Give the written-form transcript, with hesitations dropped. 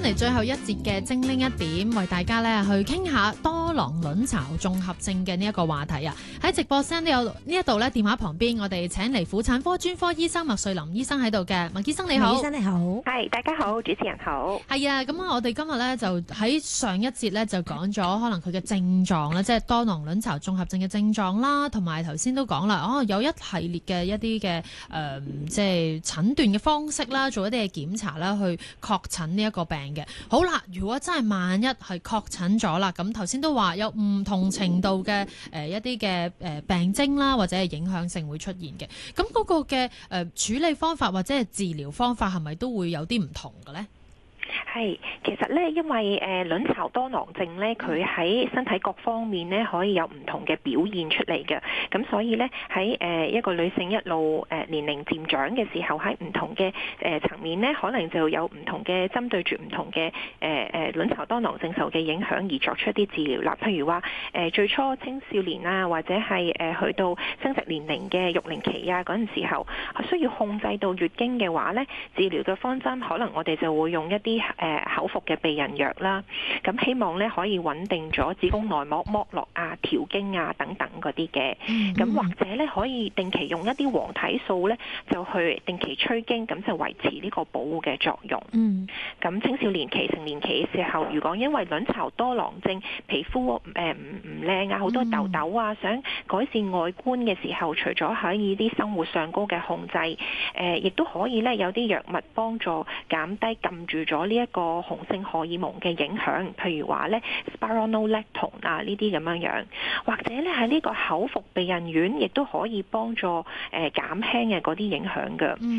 嚟最後一節嘅精靈一點，為大家咧去傾下多囊卵巢綜合症嘅呢一個話題啊！喺直播聲都有呢一度咧，電話旁邊我哋請嚟婦產科專科醫生麥瑞林醫生喺度嘅。麥醫生你好。 麥醫生你好。 係，大家好，主持人好。 係啊，咁我哋今日咧就喺上一節咧就講咗可能佢嘅症狀啦，即係多囊卵巢綜合症嘅症狀啦，同埋頭先都講啦，有一系列嘅一啲嘅即係診斷嘅方式啦，做一啲嘅檢查啦，去確診呢一個病嘅。好啦，如果真係萬一係確診咗啦，咁頭先都話有唔同程度嘅一啲嘅病徵啦，或者係影響性會出現嘅。咁嗰個嘅處理方法或者係治療方法係咪都會有啲唔同嘅咧？ 係，其實咧，因為卵巢多囊症咧，佢喺身體各方面咧可以有唔同嘅表現出嚟嘅，咁所以咧喺一個女性一路年齡漸長嘅時候，喺唔同嘅層面咧，可能就有唔同嘅針對住唔同嘅卵巢多囊症受嘅影響而作出一啲治療啦。譬如話最初青少年啊，或者係去到生殖年齡嘅育齡期啊嗰陣時候，需要控制到月經嘅話咧，治療嘅方針可能我哋就會用一啲口服嘅避孕藥啦，咁希望咧可以穩定咗子宮內膜剝落啊、調經啊等等嗰啲嘅，咁或者咧可以定期用一啲黃體素咧，就去定期催經，咁就維持呢個保護嘅作用。咁青少年期、成年期嘅時候，如果因為卵巢多囊症皮膚唔靚啊，好多痘痘啊，想改善外觀嘅時候，除咗可以啲生活上高嘅控制，亦都可以咧有啲藥物幫助減低撳住咗呢一個雄性荷爾蒙嘅影響，譬如話咧 spironolactone 啊呢啲咁樣樣，或者咧喺呢個口服避孕丸亦都可以幫助減輕嘅嗰啲影響嘅。